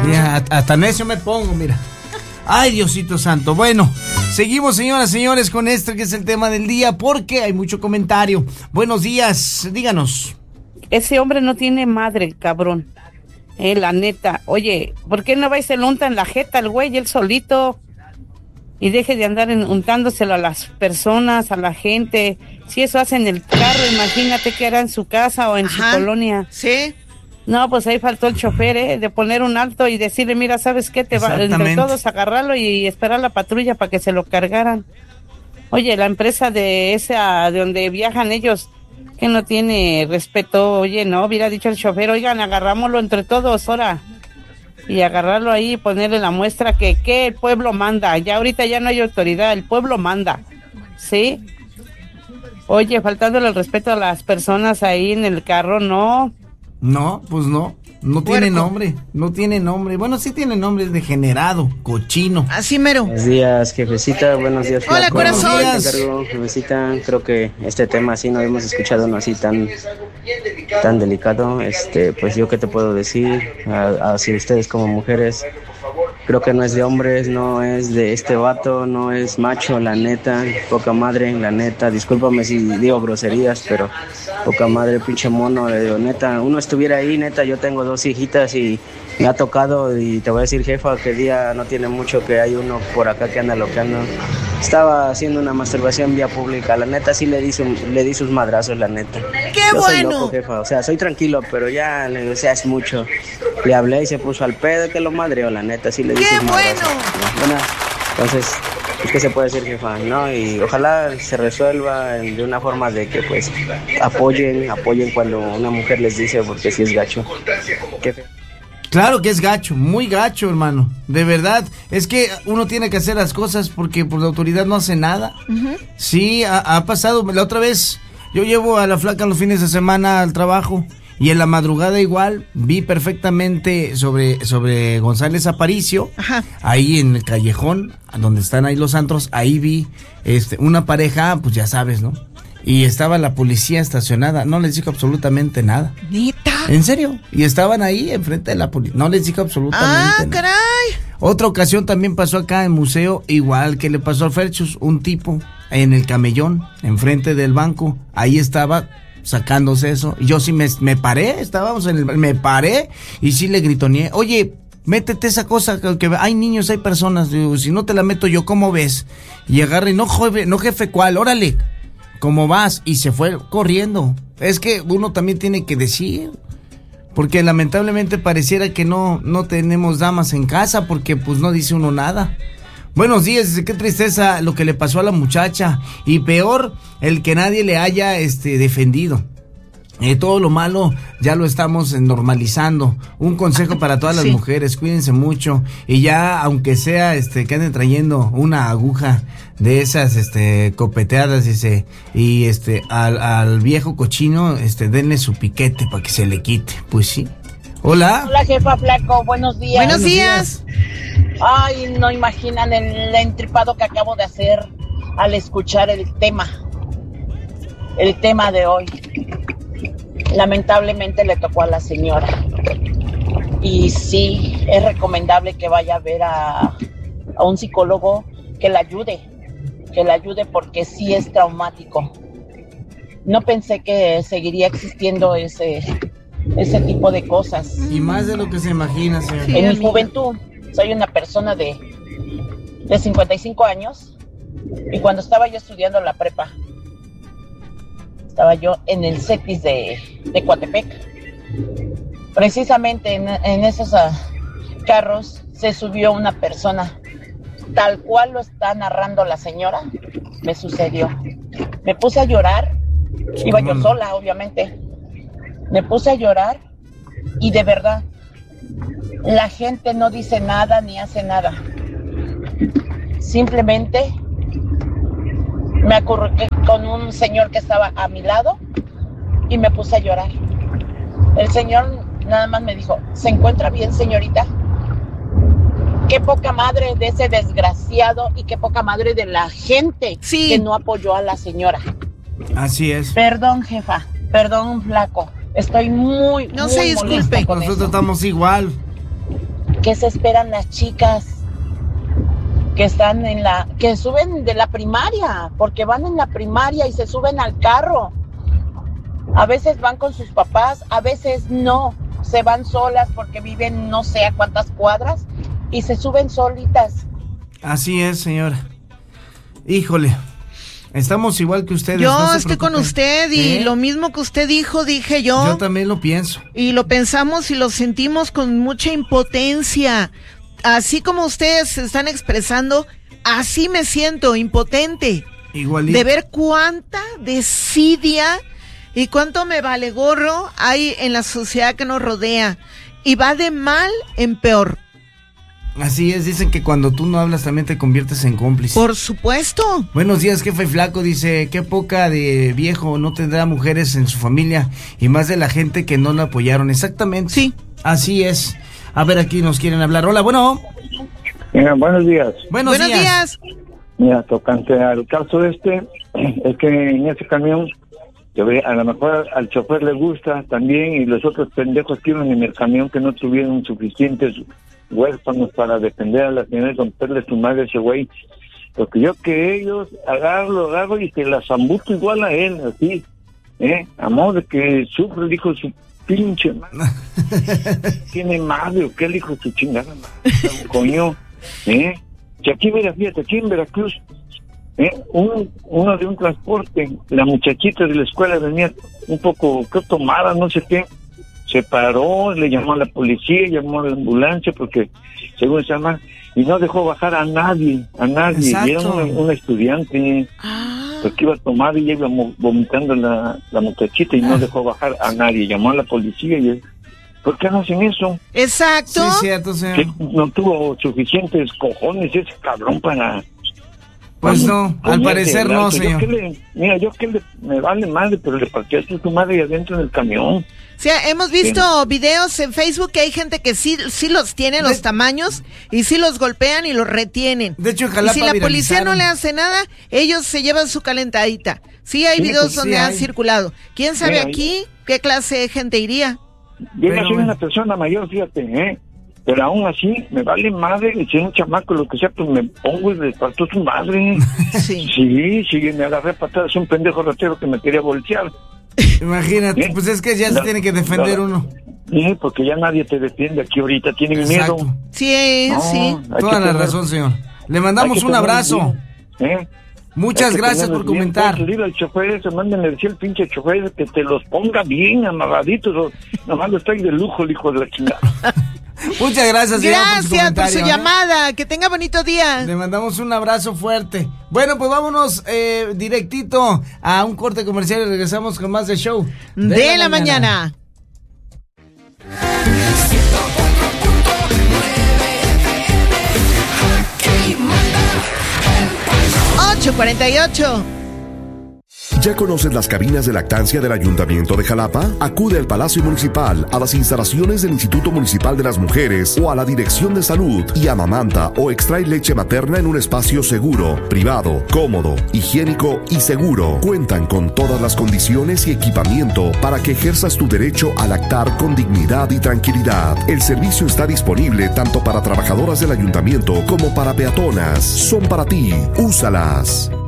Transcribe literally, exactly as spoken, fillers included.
Ya, hasta necio me pongo, mira. Ay, Diosito santo. Bueno, seguimos, señoras y señores, con este que es el tema del día, porque hay mucho comentario. Buenos días, díganos. Ese hombre no tiene madre, cabrón. Eh, la neta. Oye, ¿por qué no va y se lo unta en la jeta el güey, él solito? Y deje de andar en, untándoselo a las personas, a la gente. Si eso hace en el carro, imagínate qué hará en su casa o en Ajá. su colonia. Sí. No, pues ahí faltó el chofer, ¿eh? De poner un alto y decirle, mira, ¿sabes qué? Te va entre todos agarrarlo y esperar la patrulla para que se lo cargaran. Oye, la empresa de esa, de donde viajan ellos, que no tiene respeto, oye, no, hubiera dicho el chofer, oigan, agarrámoslo entre todos, ahora. Y agarrarlo ahí y ponerle la muestra que, que el pueblo manda. Ya ahorita ya no hay autoridad, el pueblo manda. ¿Sí? Oye, faltándole el respeto a las personas ahí en el carro, no. No, pues no, no tiene nombre, no tiene nombre. Bueno, sí tiene nombre, es degenerado, cochino. Así mero. Buenos días, jefecita, buenos días. Hola, flaco. corazón. Buenos días. Cargo, jefecita, creo que este tema así no hemos escuchado uno así tan tan delicado. Este, pues yo qué te puedo decir, hacia ustedes como mujeres, creo que no es de hombres, no es de este vato, no es macho, la neta, poca madre, la neta, discúlpame si digo groserías, pero poca madre, pinche mono, le digo, neta, uno estuviera ahí, neta, yo tengo dos hijitas y me ha tocado, y te voy a decir, jefa, que día no tiene mucho que hay uno por acá que anda loqueando. Estaba haciendo una masturbación vía pública, la neta sí le di, su, le di sus madrazos, la neta. ¡Qué yo bueno! Soy loco, jefa, o sea, soy tranquilo, pero ya, o sea, es mucho. Le hablé y se puso al pedo que lo madreó, la neta, sí le di ¡Qué sus bueno! madrazos. Bueno, entonces, ¿qué se puede decir, jefa? ¿No? Y ojalá se resuelva de una forma de que, pues, apoyen, apoyen cuando una mujer les dice, porque sí es gacho. Qué fe- Claro que es gacho, muy gacho, hermano. De verdad, es que uno tiene que hacer las cosas porque por la autoridad no hace nada. Uh-huh. Sí, ha, ha pasado. La otra vez, yo llevo a la flaca los fines de semana al trabajo y en la madrugada igual vi perfectamente sobre, sobre González Aparicio, Ajá. ahí en el callejón, donde están ahí los antros, ahí vi este, una pareja, pues ya sabes, ¿no? Y estaba la policía estacionada, no les dijo absolutamente nada. ¿Neta? ¿En serio? Y estaban ahí enfrente de la policía, no les dijo absolutamente ah, nada. ¡Ah, caray! Otra ocasión también pasó acá en museo, igual que le pasó al Ferchus, un tipo en el camellón, enfrente del banco, ahí estaba sacándose eso. Y yo sí me, me paré, estábamos en el, me paré y sí le gritoneé, oye, métete esa cosa, que, que hay niños, hay personas, digo, si no te la meto yo, ¿cómo ves? Y agarré, no jefe, no jefe, ¿cuál? Órale. ¿Cómo vas? Y se fue corriendo. Es que uno también tiene que decir, porque lamentablemente pareciera que no, no tenemos damas en casa, porque pues no dice uno nada. Buenos días, dice, qué tristeza lo que le pasó a la muchacha, y peor, el que nadie le haya este defendido. Eh, todo lo malo ya lo estamos normalizando. Un consejo para todas las sí. mujeres, cuídense mucho, y ya aunque sea este que anden trayendo una aguja de esas este copeteadas, dice, y este al, al viejo cochino este denle su piquete para que se le quite. Pues sí. Hola. Hola, jefa Flaco, buenos días. Buenos días. Ay, no imaginan el entripado que acabo de hacer al escuchar el tema. El tema de hoy. Lamentablemente le tocó a la señora. Y sí, es recomendable que vaya a ver a, a un psicólogo que la ayude. Que la ayude porque sí es traumático. No pensé que seguiría existiendo ese, ese tipo de cosas. Y más de lo que se imagina, señor. En mi juventud, soy una persona de, de cincuenta y cinco años. Y cuando estaba yo estudiando la prepa, estaba yo en el CETIS de, de Coatepec. Precisamente en, en esos uh, carros se subió una persona, tal cual lo está narrando la señora, me sucedió. Me puse a llorar, iba yo sola, obviamente. Me puse a llorar y de verdad, la gente no dice nada ni hace nada. Simplemente me acurruqué con un señor que estaba a mi lado y me puse a llorar. El señor nada más me dijo, ¿se encuentra bien, señorita? Qué poca madre de ese desgraciado y qué poca madre de la gente sí. que no apoyó a la señora. Así es. Perdón, jefa, perdón, flaco. Estoy muy, no muy se disculpe. con Nosotros eso. estamos igual. ¿Qué se esperan las chicas que están en la, que suben de la primaria? Porque van en la primaria y se suben al carro. A veces van con sus papás, a veces no. Se van solas porque viven no sé a cuántas cuadras y se suben solitas. Así es, señora. Híjole, estamos igual que ustedes. Yo no estoy con usted y ¿Eh? lo mismo que usted dijo, dije yo. Yo también lo pienso. Y lo pensamos y lo sentimos con mucha impotencia. Así como ustedes se están expresando, así me siento, impotente. Igualito. De ver cuánta desidia y cuánto me vale gorro hay en la sociedad que nos rodea. Y va de mal en peor. Así es, dicen que cuando tú no hablas también te conviertes en cómplice. Por supuesto. Buenos días, jefe flaco, dice, qué poca de viejo no tendrá mujeres en su familia y más de la gente que no lo apoyaron. Exactamente. Sí. Así es. A ver, aquí nos quieren hablar. Hola, bueno. Mira, buenos días. Buenos, buenos días. días. Mira, tocante al caso este, es que en ese camión, yo ve, a lo mejor al chofer le gusta también y los otros pendejos que iban en el camión que no tuvieron suficientes huérfanos para defender a la señora y romperle su madre a ese güey. Porque yo que ellos agarro, agarro y se la zambuto igual a él, así, ¿eh? A modo de que sufre el hijo de su pinche madre. Tiene madre o qué el hijo de su chingada madre, coño, ¿eh? Y aquí, mira, fíjate, aquí en Veracruz, ¿eh? Un, uno de un transporte, la muchachita de la escuela venía un poco, creo, tomada, no sé qué, se paró, le llamó a la policía, llamó a la ambulancia, porque según se llama, y no dejó bajar a nadie, a nadie. Exacto. Y era una, una estudiante, ah. porque iba tomada y iba vomitando la, la muchachita y no dejó bajar a nadie, llamó a la policía y él, ¿por qué no hacen eso? Exacto. Sí, cierto, señor. Que no tuvo suficientes cojones ese cabrón para... Pues no, al parecer no, yo señor. Que le, mira, yo que le, me vale madre, pero le partiste tu madre ahí adentro en el camión. O sea, hemos visto sí. videos en Facebook que hay gente que sí, sí los tiene los de, tamaños y sí los golpean y los retienen. De hecho, ojalá. Y si la policía no le hace nada, ellos se llevan su calentadita. Sí, hay sí, videos pues, donde sí han circulado. ¿Quién sabe sí, aquí hay. qué clase de gente iría? Yo no soy una persona mayor, fíjate, ¿eh? Pero aún así, me vale madre, si es un chamaco, lo que sea, pues me pongo y le parto su madre. Sí. Sí, sí, me agarré patadas, un pendejo ratero que me quería voltear. Imagínate, ¿eh? Pues es que ya no, se tiene que defender no, uno. Sí, porque ya nadie te defiende aquí ahorita, tienen miedo. Sí, no, sí. Toda la razón, señor. Le mandamos un abrazo. ¿Eh? Muchas gracias por comentar. Bien, al chofer, se manden a decir al pinche chofer que te los ponga bien amarraditos. Nomás lo estoy de lujo, el hijo de la chingada. Muchas gracias, señor, gracias por su, por su ¿eh? llamada. Que tenga bonito día. Le mandamos un abrazo fuerte. Bueno, pues vámonos eh, directito a un corte comercial y regresamos con más de show de, de la, la mañana. mañana. ocho cuarenta y ocho. ¿Ya conoces las cabinas de lactancia del Ayuntamiento de Jalapa? Acude al Palacio Municipal, a las instalaciones del Instituto Municipal de las Mujeres o a la Dirección de Salud y amamanta o extrae leche materna en un espacio seguro, privado, cómodo, higiénico y seguro. Cuentan con todas las condiciones y equipamiento para que ejerzas tu derecho a lactar con dignidad y tranquilidad. El servicio está disponible tanto para trabajadoras del Ayuntamiento como para peatonas. Son para ti. Úsalas.